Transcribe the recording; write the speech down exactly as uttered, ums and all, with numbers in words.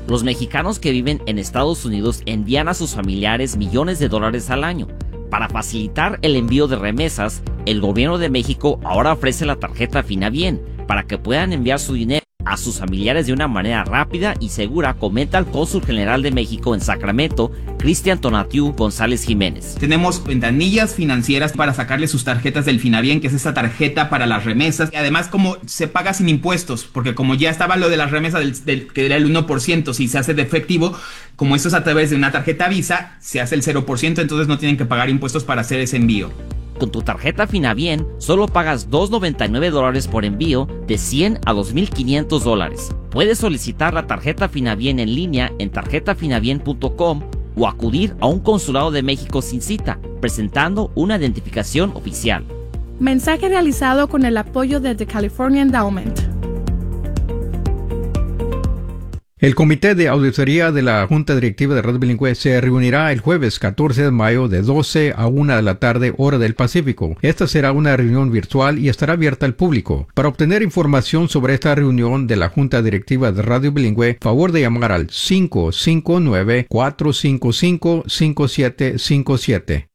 Los mexicanos que viven en Estados Unidos envían a sus familiares millones de dólares al año. Para facilitar el envío de remesas, el gobierno de México ahora ofrece la tarjeta Finabien para que puedan enviar su dinero a sus familiares de una manera rápida y segura, comenta el cónsul general de México en Sacramento, Cristian Tonatiu González Jiménez. Tenemos ventanillas financieras para sacarle sus tarjetas del Finabien, que es esa tarjeta para las remesas. Y además, como se paga sin impuestos, porque como ya estaba lo de las remesas del, del, que era el uno por ciento, si se hace de efectivo, como esto es a través de una tarjeta Visa, se hace el cero por ciento, entonces no tienen que pagar impuestos para hacer ese envío. Con tu tarjeta Finabien, solo pagas dos noventa y nueve dólares por envío de cien a dos mil quinientos dólares. Puedes solicitar la tarjeta Finabien en línea en tarjeta finabien punto com o acudir a un consulado de México sin cita, presentando una identificación oficial. Mensaje realizado con el apoyo de The California Endowment. El Comité de Auditoría de la Junta Directiva de Radio Bilingüe se reunirá el jueves catorce de mayo de doce a una de la tarde, hora del Pacífico. Esta será una reunión virtual y estará abierta al público. Para obtener información sobre esta reunión de la Junta Directiva de Radio Bilingüe, favor de llamar al cinco cinco nueve, cuatro cinco cinco, cinco siete cinco siete.